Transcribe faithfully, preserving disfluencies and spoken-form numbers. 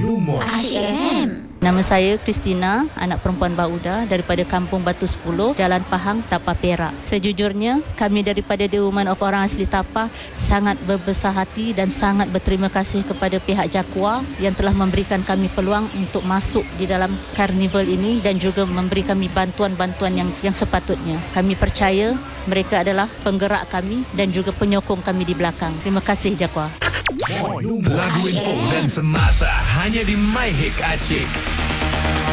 Lumos Asyik F M. Nama saya Kristina, anak perempuan Bauda daripada Kampung Batu sepuluh, Jalan Pahang, Tapah Perak. Sejujurnya, kami daripada The Women of Orang Asli Tapah sangat berbesar hati dan sangat berterima kasih kepada pihak Jakwa yang telah memberikan kami peluang untuk masuk di dalam karnival ini dan juga memberi kami bantuan-bantuan yang yang sepatutnya. Kami percaya mereka adalah penggerak kami dan juga penyokong kami di belakang. Terima kasih Jakwa. Lagu info dan semasa hanya di My Hit Asyik.